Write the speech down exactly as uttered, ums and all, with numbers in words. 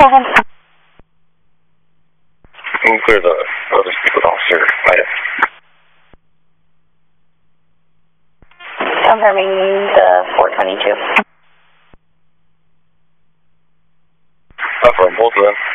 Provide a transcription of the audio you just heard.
seven. Can clear the other speaker officer item. Confirming the four twenty-two. Confirm both of them.